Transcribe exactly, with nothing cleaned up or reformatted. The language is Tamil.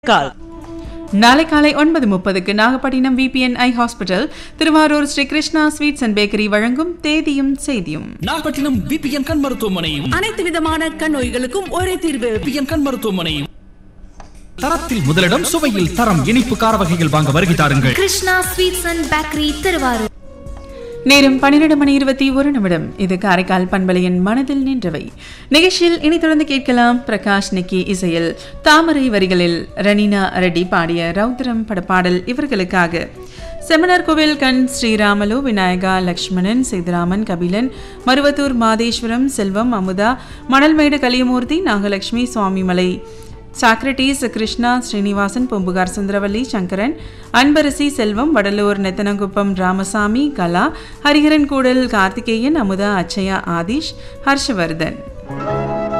கால் நாளை காலை ஒன்பது முப்பதுக்கு Nagapattinam VPNI hospital, Thiruvarur Sri Krishna sweets and bakery வழங்கும் தேதியும் செய்தியும். நாகப்பட்டினம் விபிஎன் கண் மருத்துவமனையும் அனைத்து விதமான கண் நோய்களுக்கும் ஒரே தீர்வு. விபிஎன் கண் மருத்துவமனையும் தரத்தில் முதலிடம், சுவையில் தரம், இனிப்பு கார வகைகள் வாங்க வருகை தாருங்கள். Krishna sweets and bakery, Thiruvarur. நேரம் பன்னிரண்டு மணி இருபத்தி ஒரு நிமிடம். இது காரைக்கால் பண்பலையின் மனதில் நின்றவை நிகழ்ச்சியில் இனி தொடர்ந்து கேட்கலாம். பிரகாஷ் நிக்கி இசையில் தாமரை வரிகளில் ரணினா ரெட்டி பாடிய ரௌத்ரம் படப்பாடல் இவர்களுக்காக. செமனார் கோவில் கண் ஸ்ரீராமலு, விநாயகா, லக்ஷ்மணன், சேதுராமன், கபிலன், மருவத்தூர் மாதேஸ்வரம், செல்வம், அமுதா, மணல்மேடு கலியமூர்த்தி, நாகலட்சுமி, சுவாமிமலை, சாக்ரட்டிஸ், கிருஷ்ணா, ஸ்ரீனிவாசன், பூம்புகார் சுந்தரவல்லி, சங்கரன், அன்பரசி, செல்வம், வடலூர் நெத்தனங்குப்பம் ராமசாமி, கலா, ஹரிஹரன் கூடல், கார்த்திகேயன், அமுதா, அச்சயா, ஆதிஷ், ஹர்ஷவர்தன்.